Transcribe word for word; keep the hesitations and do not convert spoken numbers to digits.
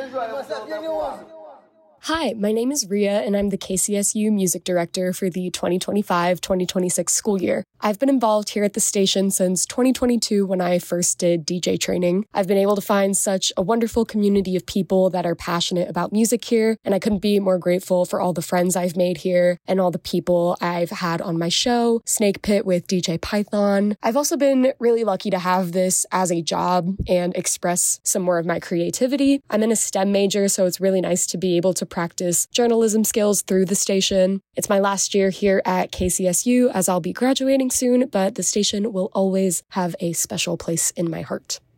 Hi, my name is Ria, and I'm the K C S U Music Director for the twenty twenty-five twenty twenty-six school year. I've been involved here at the station since twenty twenty-two when I first did D J training. I've been able to find such a wonderful community of people that are passionate about music here, and I couldn't be more grateful for all the friends I've made here and all the people I've had on my show, Snake Pit with D J Python. I've also been really lucky to have this as a job and express some more of my creativity. I'm in a STEM major, so it's really nice to be able to practice journalism skills through the station. It's my last year here at K C S U as I'll be graduating soon, but the station will always have a special place in my heart.